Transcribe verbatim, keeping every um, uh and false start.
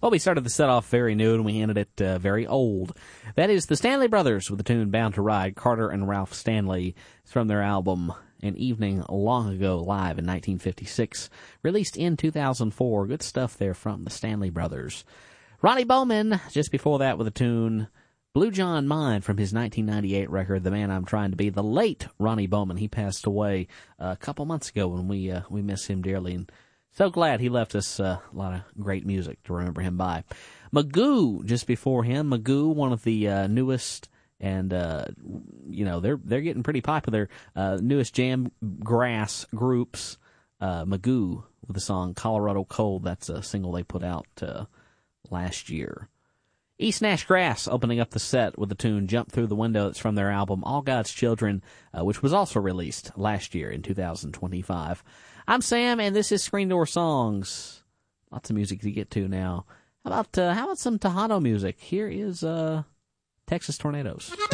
Well, we started the set off very new, and we ended it uh, very old. That is the Stanley Brothers with the tune Bound to Ride, Carter and Ralph Stanley. It's from their album An Evening Long Ago, live in nineteen fifty-six, released in two thousand four. Good stuff there from the Stanley Brothers. Ronnie Bowman, just before that, with the tune Blue John Mine from his nineteen ninety-eight record, The Man I'm Trying to Be. The late Ronnie Bowman, he passed away uh, a couple months ago, and we uh, we miss him dearly. And so glad he left us uh, a lot of great music to remember him by. Magoo, just before him. Magoo, one of the uh, newest, and uh, you know they're they're getting pretty popular. Uh, newest jam grass groups. Uh, Magoo with the song Colorado Cold. That's a single they put out uh, last year. East Nash Grass opening up the set with the tune Jump Through the Window. That's from their album All God's Children, uh, which was also released last year in two thousand twenty-five. I'm Sam, and this is Screen Door Songs. Lots of music to get to now. How about uh, how about some Tejano music? Here is uh, Texas Tornadoes.